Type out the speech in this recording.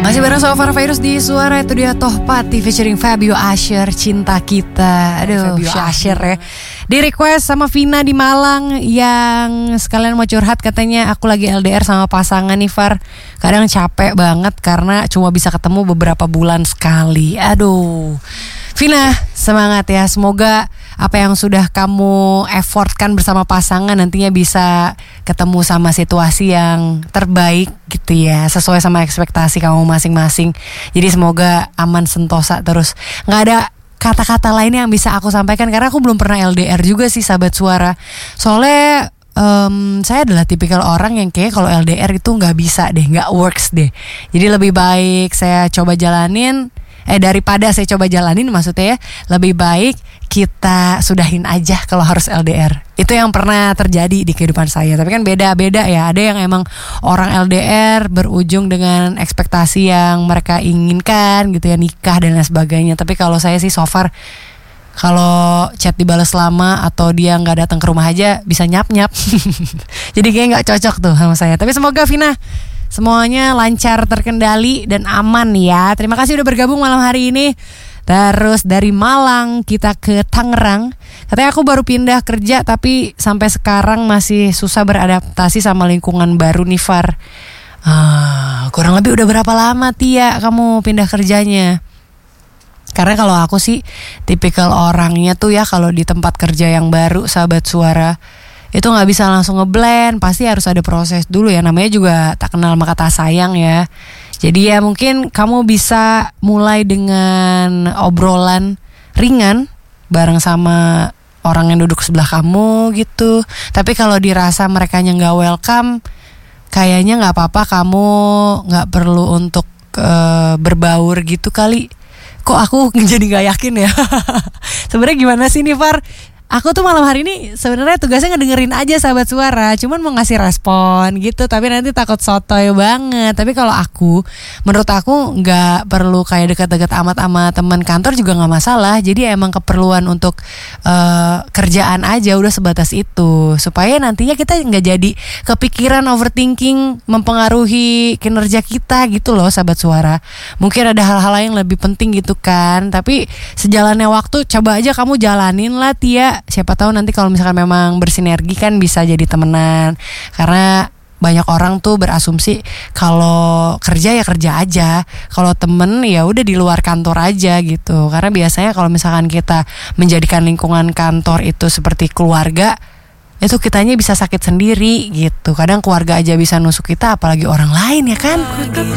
Masih bareng So Far Virus di Suara. Itu dia Tohpati featuring Fabio Asher, Cinta Kita. Aduh, Fabio Asher ya. Di request sama Vina di Malang yang sekalian mau curhat, katanya aku lagi LDR sama pasangan nih Far. Kadang capek banget karena cuma bisa ketemu beberapa bulan sekali. Aduh, Vina, semangat ya. Semoga apa yang sudah kamu effortkan bersama pasangan nantinya bisa ketemu sama situasi yang terbaik gitu ya, sesuai sama ekspektasi kamu masing-masing. Jadi semoga aman sentosa terus. Gak ada kata-kata lain yang bisa aku sampaikan karena aku belum pernah LDR juga sih sahabat Suara. Soalnya saya adalah tipikal orang yang kayak kalau LDR itu gak bisa deh, gak works deh. Jadi lebih baik saya coba jalanin, daripada saya coba jalanin maksudnya ya, lebih baik kita sudahin aja kalau harus LDR. Itu yang pernah terjadi di kehidupan saya. Tapi kan beda-beda ya. Ada yang emang orang LDR berujung dengan ekspektasi yang mereka inginkan gitu ya, nikah dan lain sebagainya. Tapi kalau saya sih so far, kalau chat dibalas lama atau dia gak datang ke rumah aja bisa nyap-nyap. Jadi kayaknya gak cocok tuh sama saya. Tapi semoga Vina semuanya lancar, terkendali dan aman ya. Terima kasih udah bergabung malam hari ini. Terus dari Malang kita ke Tangerang. Katanya aku baru pindah kerja tapi sampai sekarang masih susah beradaptasi sama lingkungan baru nih Far. Kurang lebih udah berapa lama Tia kamu pindah kerjanya? Karena kalau aku sih tipikal orangnya tuh ya, kalau di tempat kerja yang baru sahabat Suara, itu gak bisa langsung ngeblend, pasti harus ada proses dulu ya. Namanya juga tak kenal maka tak sayang ya. Jadi ya mungkin kamu bisa mulai dengan obrolan ringan bareng sama orang yang duduk sebelah kamu gitu. Tapi kalau dirasa merekanya gak welcome, kayaknya gak apa-apa, kamu gak perlu untuk berbaur gitu kali. Kok aku jadi gak yakin ya. Sebenarnya gimana sih nih Far? Aku tuh malam hari ini sebenarnya tugasnya ngedengerin aja sahabat Suara, cuman mau ngasih respon gitu, tapi nanti takut sotoy banget. Tapi kalau aku, menurut aku nggak perlu kayak dekat-dekat amat sama teman kantor juga nggak masalah. Jadi emang keperluan untuk kerjaan aja, udah sebatas itu, supaya nantinya kita nggak jadi kepikiran overthinking mempengaruhi kinerja kita gitu loh sahabat Suara. Mungkin ada hal-hal lain yang lebih penting gitu kan, tapi sejalannya waktu coba aja kamu jalanin lah Tia. Siapa tahu nanti kalau misalkan memang bersinergi kan bisa jadi temenan. Karena banyak orang tuh berasumsi kalau kerja ya kerja aja, kalau temen ya udah di luar kantor aja gitu. Karena biasanya kalau misalkan kita menjadikan lingkungan kantor itu seperti keluarga, itu kitanya bisa sakit sendiri gitu. Kadang keluarga aja bisa nusuk kita, apalagi orang lain ya kan.